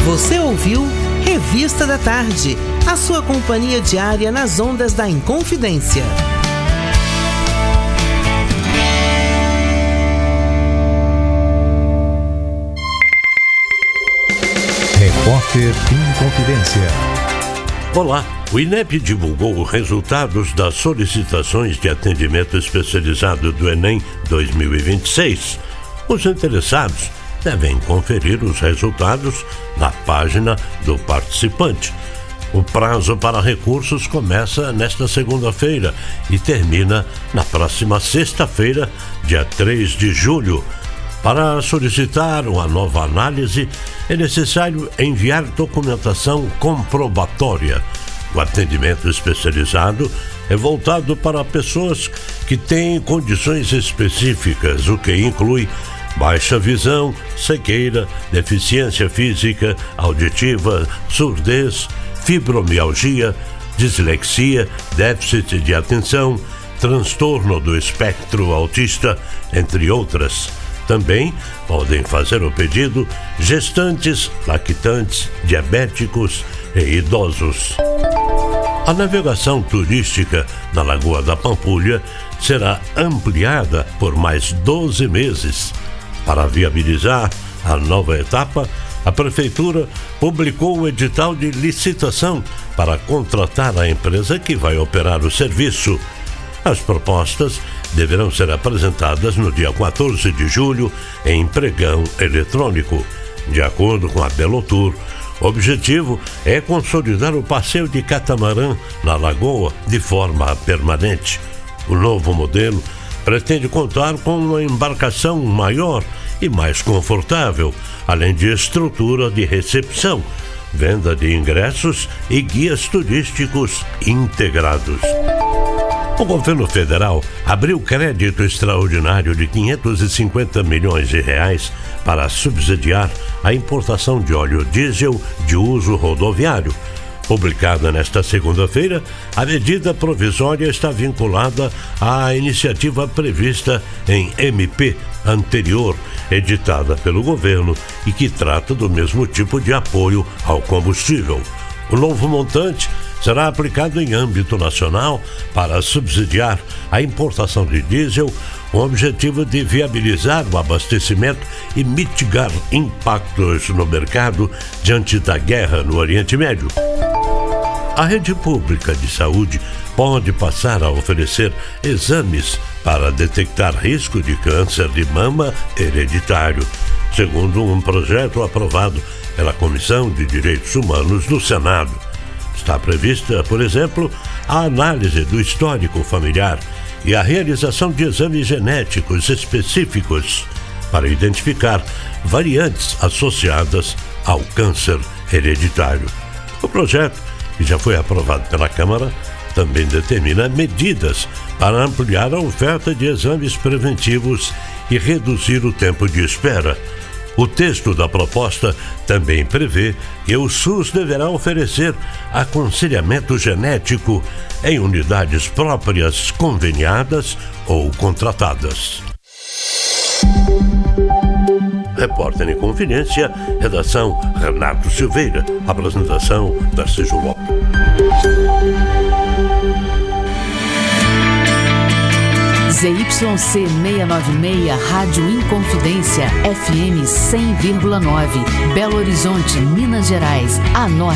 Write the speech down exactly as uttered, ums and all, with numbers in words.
Você ouviu Revista da Tarde, a sua companhia diária nas ondas da Inconfidência. Repórter Inconfidência. Olá, o INEP divulgou os resultados das solicitações de atendimento especializado do Enem dois mil e vinte e seis. Os interessados devem conferir os resultados na página do participante. O prazo para recursos começa nesta segunda-feira e termina na próxima sexta-feira, dia três de julho. Para solicitar uma nova análise, é necessário enviar documentação comprobatória. O atendimento especializado é voltado para pessoas que têm condições específicas, o que inclui baixa visão, cegueira, deficiência física, auditiva, surdez, fibromialgia, dislexia, déficit de atenção, transtorno do espectro autista, entre outras. Também podem fazer o pedido gestantes, lactantes, diabéticos e idosos. A navegação turística na Lagoa da Pampulha será ampliada por mais doze meses. Para viabilizar a nova etapa, a Prefeitura publicou o edital de licitação para contratar a empresa que vai operar o serviço. As propostas deverão ser apresentadas no dia quatorze de julho em pregão eletrônico. De acordo com a Belotur, o objetivo é consolidar o passeio de catamarã na Lagoa de forma permanente. O novo modelo pretende contar com uma embarcação maior e mais confortável, além de estrutura de recepção, venda de ingressos e guias turísticos integrados. O governo federal abriu crédito extraordinário de quinhentos e cinquenta milhões de reais para subsidiar a importação de óleo diesel de uso rodoviário. Publicada nesta segunda-feira, a medida provisória está vinculada à iniciativa prevista em M P anterior, editada pelo governo e que trata do mesmo tipo de apoio ao combustível. O novo montante será aplicado em âmbito nacional para subsidiar a importação de diesel, com o objetivo de viabilizar o abastecimento e mitigar impactos no mercado diante da guerra no Oriente Médio. A rede pública de saúde pode passar a oferecer exames para detectar risco de câncer de mama hereditário, segundo um projeto aprovado pela Comissão de Direitos Humanos do Senado. Está prevista, por exemplo, a análise do histórico familiar e a realização de exames genéticos específicos para identificar variantes associadas ao câncer hereditário. O projeto, que já foi aprovado pela Câmara, também determina medidas para ampliar a oferta de exames preventivos e reduzir o tempo de espera. O texto da proposta também prevê que o SUS deverá oferecer aconselhamento genético em unidades próprias conveniadas ou contratadas. Repórter em Confidência, redação Renato Silveira, apresentação Tarcísio Lopes. Z Y C seiscentos e noventa e seis, Rádio Inconfidência, F M cem vírgula nove, Belo Horizonte, Minas Gerais. Anote.